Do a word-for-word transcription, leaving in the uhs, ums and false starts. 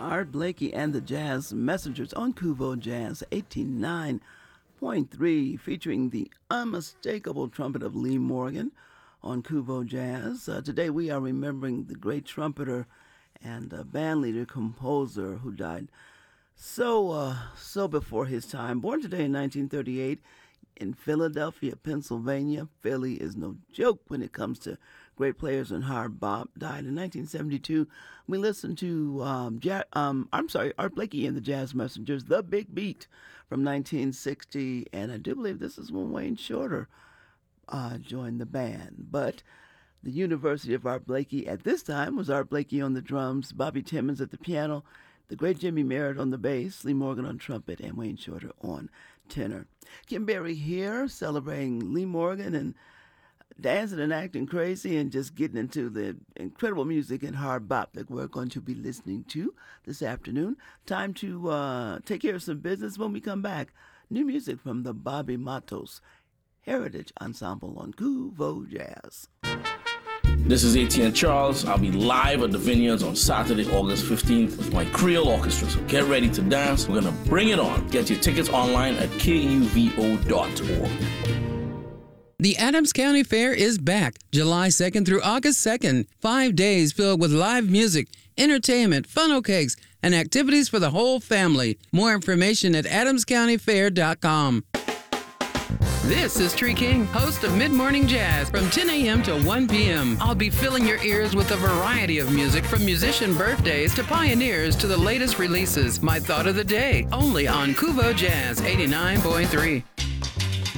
Art Blakey and the Jazz Messengers on Kuvo Jazz eighty-nine point three, featuring the unmistakable trumpet of Lee Morgan on Kuvo Jazz. Uh, today we are remembering the great trumpeter and uh, band leader, composer who died so uh, so before his time. Born today in nineteen thirty-eight in Philadelphia, Pennsylvania. Philly is no joke when it comes to great players, and hard bop. Died in nineteen seventy-two. We listened to, um, ja- um, I'm sorry, Art Blakey and the Jazz Messengers, The Big Beat from nineteen sixty, and I do believe this is when Wayne Shorter uh, joined the band. But the University of Art Blakey at this time was Art Blakey on the drums, Bobby Timmons at the piano, the great Jimmy Merritt on the bass, Lee Morgan on trumpet, and Wayne Shorter on tenor. Kim Berry here celebrating Lee Morgan and dancing and acting crazy and just getting into the incredible music and hard bop that we're going to be listening to this afternoon. Time to uh, take care of some business. When we come back, new music from the Bobby Matos Heritage Ensemble on Kuvo Jazz. This is A T N Charles. I'll be live at the Vineyards on Saturday, August fifteenth with my Creole Orchestra. So get ready to dance. We're going to bring it on. Get your tickets online at K U V O dot org. The Adams County Fair is back July second through August second. Five days filled with live music, entertainment, funnel cakes, and activities for the whole family. More information at adams county fair dot com. This is Tree King, host of Mid Morning Jazz from ten a.m. to one p.m. I'll be filling your ears with a variety of music from musician birthdays to pioneers to the latest releases. My thought of the day, only on Kuvo Jazz eighty-nine point three.